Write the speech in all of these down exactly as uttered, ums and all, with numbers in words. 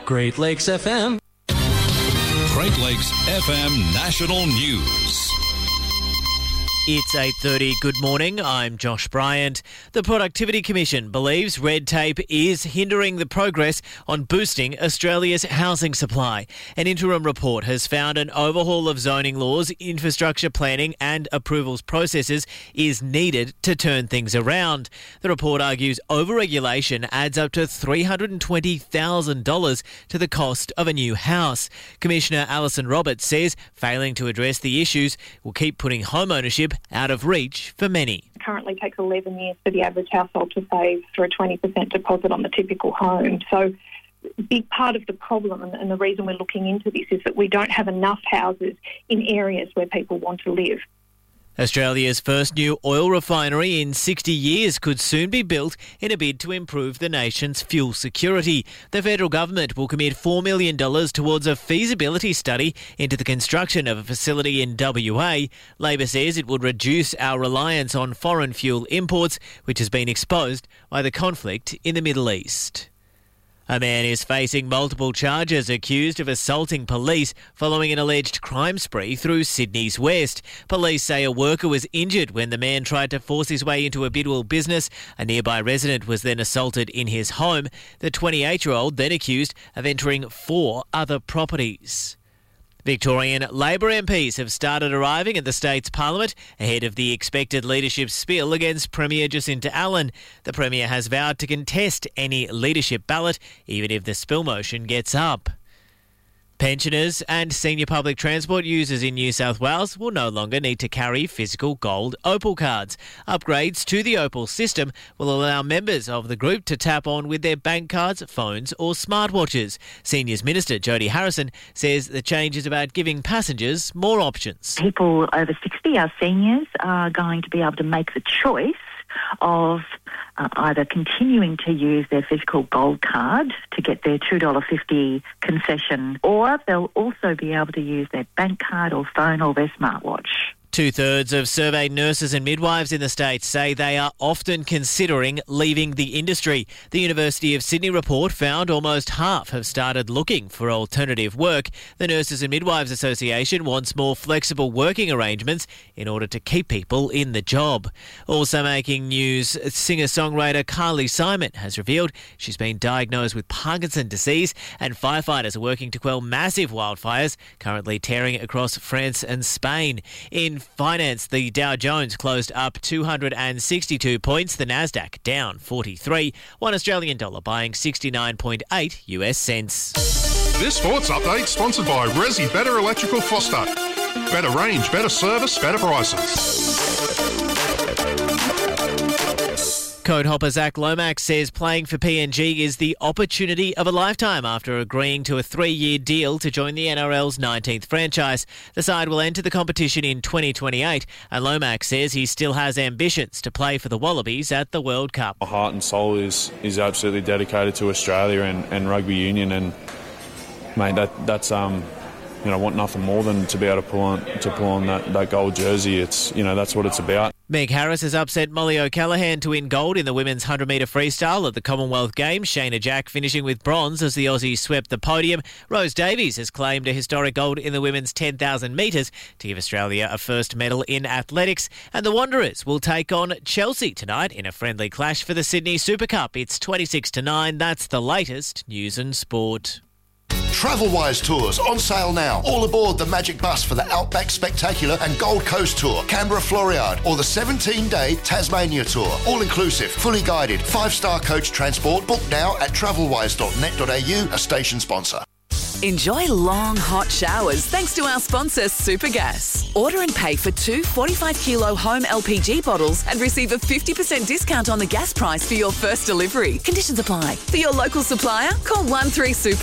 Great Lakes F M. Great Lakes F M National News. It's eight thirty. Good morning. I'm Josh Bryant. The Productivity Commission believes red tape is hindering the progress on boosting Australia's housing supply. An interim report has found an overhaul of zoning laws, infrastructure planning and approvals processes is needed to turn things around. The report argues overregulation adds up to three hundred twenty thousand dollars to the cost of a new house. Commissioner Alison Roberts says failing to address the issues will keep putting home ownership out of reach for many. It currently takes eleven years for the average household to save for a twenty percent deposit on the typical home. So a big part of the problem and, and the reason we're looking into this is that we don't have enough houses in areas where people want to live. Australia's first new oil refinery in sixty years could soon be built in a bid to improve the nation's fuel security. The federal government will commit four million dollars towards a feasibility study into the construction of a facility in W A. Labor says it would reduce our reliance on foreign fuel imports, which has been exposed by the conflict in the Middle East. A man is facing multiple charges accused of assaulting police following an alleged crime spree through Sydney's west. Police say a worker was injured when the man tried to force his way into a Bidwell business. A nearby resident was then assaulted in his home. The twenty-eight-year-old then accused of entering four other properties. Victorian Labor M Ps have started arriving at the state's parliament ahead of the expected leadership spill against Premier Jacinta Allen. The Premier has vowed to contest any leadership ballot, even if the spill motion gets up. Pensioners and senior public transport users in New South Wales will no longer need to carry physical gold Opal cards. Upgrades to the Opal system will allow members of the group to tap on with their bank cards, phones or smartwatches. Seniors Minister Jodie Harrison says the change is about giving passengers more options. People over sixty, our seniors, are going to be able to make the choice of uh, either continuing to use their physical gold card to get their two dollars fifty concession, or they'll also be able to use their bank card or phone or their smartwatch. Two-thirds of surveyed nurses and midwives in the state say they are often considering leaving the industry. The University of Sydney report found almost half have started looking for alternative work. The Nurses and Midwives Association wants more flexible working arrangements in order to keep people in the job. Also making news, singer-songwriter Carly Simon has revealed she's been diagnosed with Parkinson's disease, and firefighters are working to quell massive wildfires currently tearing across France and Spain. In finance, the Dow Jones closed up two hundred sixty-two points, the Nasdaq down forty-three, one Australian dollar buying sixty-nine point eight U S cents. This sports update sponsored by Resi Better Electrical Foster. Better range, better service, better prices. Code hopper Zach Lomax says playing for P N G is the opportunity of a lifetime after agreeing to a three-year deal to join the N R L's nineteenth franchise. The side will enter the competition in twenty twenty-eight, and Lomax says he still has ambitions to play for the Wallabies at the World Cup. My heart and soul is is absolutely dedicated to Australia and, and rugby union, and mate, that that's um. You know, I want nothing more than to be able to pull on to pull on that, that gold jersey. It's you know that's what it's about. Meg Harris has upset Molly O'Callaghan to win gold in the women's one hundred metre freestyle at the Commonwealth Games. Shayna Jack finishing with bronze as the Aussies swept the podium. Rose Davies has claimed a historic gold in the women's ten thousand metres to give Australia a first medal in athletics. And the Wanderers will take on Chelsea tonight in a friendly clash for the Sydney Super Cup. It's twenty-six to nine. That's the latest news and sport. Travelwise Tours on sale now. All aboard the Magic Bus for the Outback Spectacular and Gold Coast Tour, Canberra Floriade, or the seventeen-day Tasmania Tour. All inclusive, fully guided, five-star coach transport. Book now at travelwise dot net dot a u, a station sponsor. Enjoy long, hot showers thanks to our sponsor, Supergas. Order and pay for two forty-five kilo home L P G bottles and receive a fifty percent discount on the gas price for your first delivery. Conditions apply. For your local supplier, call one three super.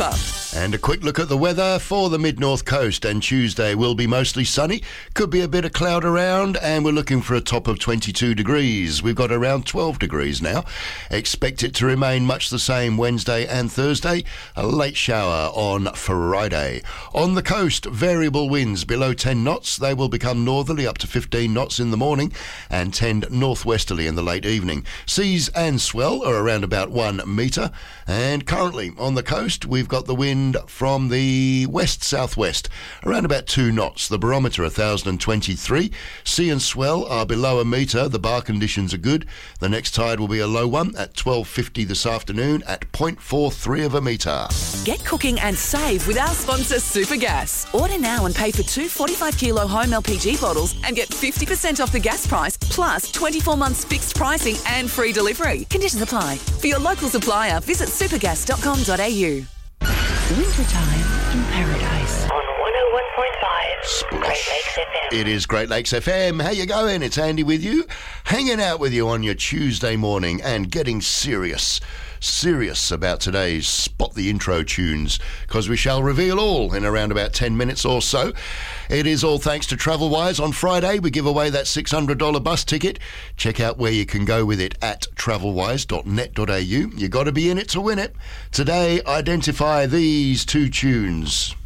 And a quick look at the weather for the mid-north coast, and Tuesday will be mostly sunny. Could be a bit of cloud around, and we're looking for a top of twenty-two degrees. We've got around twelve degrees now. Expect it to remain much the same Wednesday and Thursday. A late shower on Friday. On the coast, variable winds below ten knots. They will become northerly up to fifteen knots in the morning and tend northwesterly in the late evening. Seas and swell are around about one metre. And currently on the coast, we've got the wind from the west-southwest, around about two knots. The barometer one thousand twenty-three. Sea and swell are below a metre. The bar conditions are good. The next tide will be a low one at twelve fifty this afternoon at zero point four three of a metre. Get cooking and save with our sponsor Supergas. Order now and pay for two forty-five kilo home L P G bottles and get fifty percent off the gas price, plus twenty-four months fixed pricing and free delivery. Conditions apply. For your local supplier, visit supergas dot com dot a u. Wintertime in Paradise. On one oh one point five, Great Lakes F M. It is Great Lakes F M. How you going? It's Andy with you, hanging out with you on your Tuesday morning and getting serious. Serious about today's Spot the Intro tunes, because we shall reveal all in around about ten minutes or so. It is all thanks to Travelwise. On Friday, we give away that six hundred dollars bus ticket. Check out where you can go with it at travelwise dot net dot a u. You got to be in it to win it. Today, identify these two tunes.